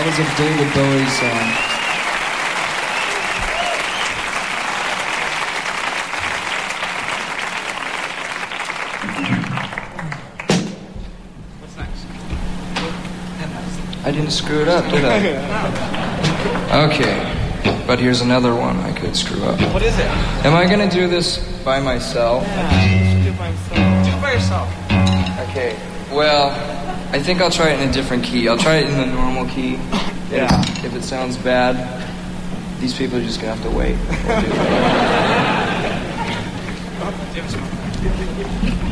was a David Bowie song. What's next? I didn't screw it up, did I? Okay, but here's another one I could screw up. What is it? Am I gonna do this by myself? Yeah, you should do it by yourself. Do it by yourself. Okay, well, I think I'll try it in a different key. I'll try it in the normal key. Yeah. If it sounds bad, these people are just gonna have to wait. Do you have a smoke?